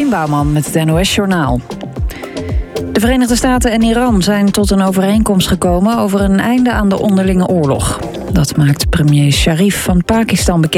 Dorien Bouwman met het NOS Journaal. De Verenigde Staten en Iran zijn tot een overeenkomst gekomen over een einde aan de onderlinge oorlog. Dat maakt premier Sharif van Pakistan bekend.